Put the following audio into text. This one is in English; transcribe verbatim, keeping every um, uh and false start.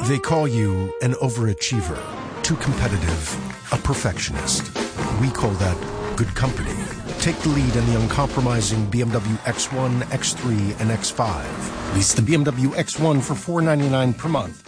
They call you an overachiever, too competitive, a perfectionist. We call that good company. Take the lead in the uncompromising B M W X one, X three, and X five. Lease the B M W X one for four hundred ninety-nine dollars per month